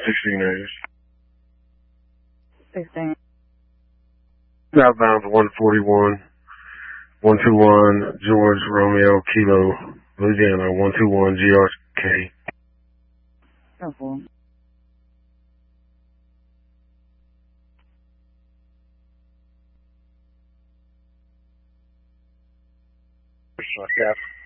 16 16. Southbound 141, 121 George Romeo Kilo, Louisiana, 121 GRK. Careful. Staff.